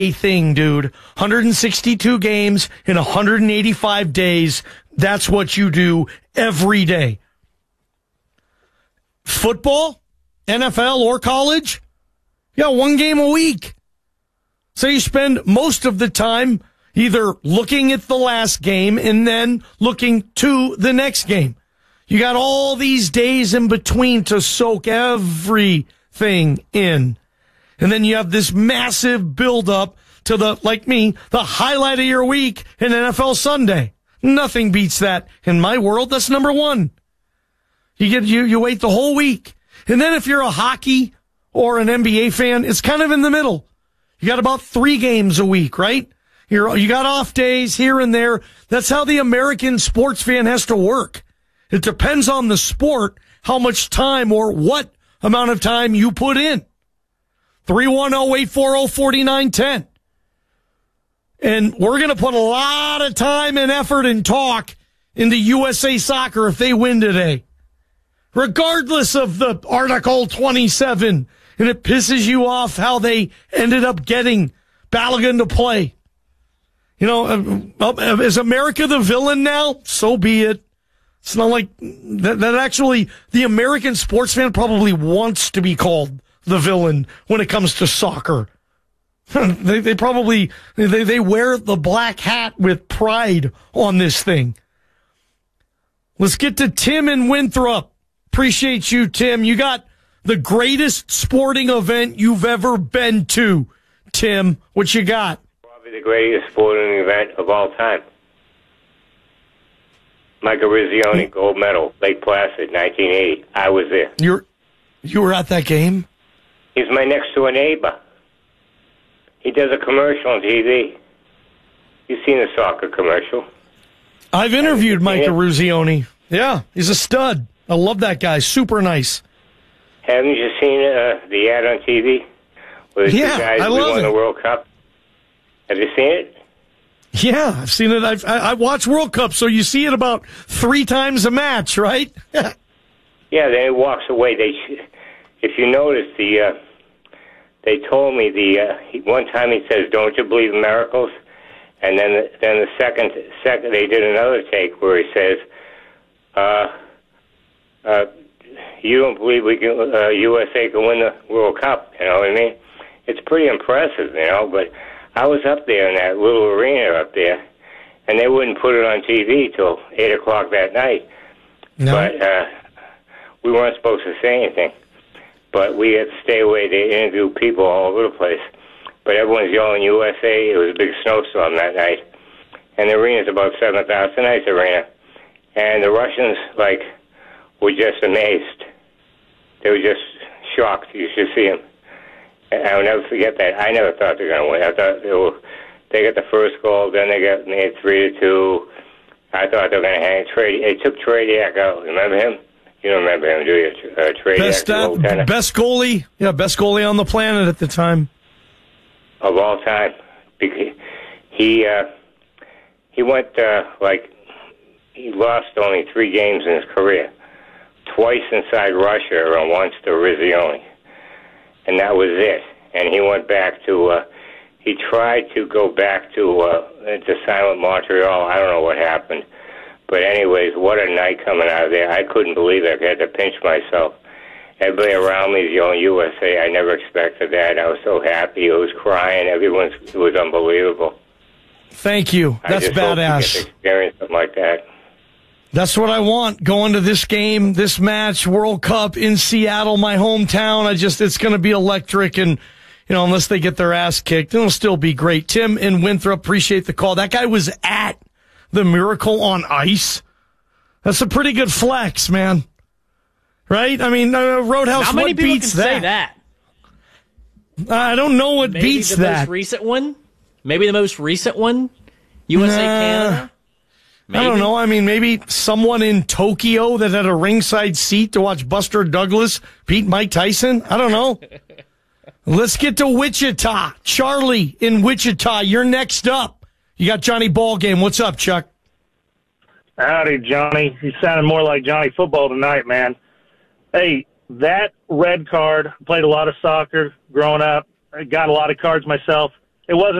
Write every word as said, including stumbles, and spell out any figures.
a thing, dude. one hundred sixty-two games in one hundred eighty-five days. That's what you do every day. Football, N F L, or college, you got one game a week. So you spend most of the time either looking at the last game and then looking to the next game. You got all these days in between to soak everything in. And then you have this massive buildup to the, like me, the highlight of your week in N F L Sunday. Nothing beats that. In my world, that's number one. You get, you, you wait the whole week. And then if you're a hockey or an N B A fan, it's kind of in the middle. You got about three games a week, right? You're, you got off days here and there. That's how the American sports fan has to work. It depends on the sport, how much time or what amount of time you put in. three one zero, eight four zero, four nine one zero. And we're going to put a lot of time and effort and talk into U S A Soccer if they win today. Regardless of the Article twenty-seven, and it pisses you off how they ended up getting Balogun to play. You know, uh, is America the villain now? So be it. It's not like that, that actually the American sports fan probably wants to be called the villain when it comes to soccer. they, they probably, they, they wear the black hat with pride on this thing. Let's get to Tim in Winthrop. Appreciate you, Tim. You got the greatest sporting event you've ever been to. Tim, what you got? Probably the greatest sporting event of all time. Michael Rizzioni, gold medal, Lake Placid, nineteen eighty. I was there. You're, you were at that game? He's my next door neighbor. He does a commercial on T V. You've seen a soccer commercial. I've interviewed Michael Rizzioni. Yeah, he's a stud. I love that guy. Super nice. Haven't you seen uh, the ad on T V? Where the yeah, two guys I who love won it. the World Cup? Have you seen it? Yeah, I've seen it. I've, I, I watch World Cup, so you see it about three times a match, right? Yeah, then he walks away. They, if you notice, the uh, they told me the uh, he, one time he says, "Don't you believe in miracles?" And then the, then the second second they did another take where he says, uh, uh, "You don't believe we can uh, U S A can win the World Cup?" You know what I mean? It's pretty impressive, you know. But I was up there in that little arena up there, and they wouldn't put it on T V till eight o'clock that night. No. But uh, we weren't supposed to say anything. But we had to stay away. They interview people all over the place. But everyone's yelling U S A. It was a big snowstorm that night. And the arena's about seven thousand, nice arena. And the Russians, like, were just amazed. They were just shocked. You should see them. And I'll never forget that. I never thought they were going to win. I thought they were, they got the first goal, then they got made three to two. I thought they were going to hang Trey. They took Tradiak out. Remember him? You don't remember him, do you? Uh, Tradiak, Best, uh, best goalie. Yeah, best goalie on the planet at the time. Of all time. Because he, uh, he went, uh, like, he lost only three games in his career. Twice inside Russia and once to Rizzioni. And that was it. And he went back to, uh, he tried to go back to, uh, to Silent Montreal. I don't know what happened. But anyways, what a night coming out of there. I couldn't believe it. I had to pinch myself. Everybody around me is yelling U S A. I never expected that. I was so happy. I was crying. Everyone, it was unbelievable. Thank you. That's I just badass. Hope to get to experience something like that. That's what I want. Going to this game, this match, World Cup in Seattle, my hometown. I just, it's going to be electric. And, you know, unless they get their ass kicked, it'll still be great. Tim in Winthrop, appreciate the call. That guy was at the Miracle on Ice. That's a pretty good flex, man. Right? I mean, uh, Roadhouse, Not many what people beats can say that? that. I don't know what Maybe beats the that. most recent one? Maybe the most recent one? U S A, Nah. Canada? Maybe. I don't know. I mean, maybe someone in Tokyo that had a ringside seat to watch Buster Douglas beat Mike Tyson. I don't know. Let's get to Wichita. Charlie in Wichita, you're next up. You got Johnny Ballgame. What's up, Chuck? Howdy, Johnny. You sounded more like Johnny Football tonight, man. Hey, that red card, played a lot of soccer growing up. I got a lot of cards myself. it wasn't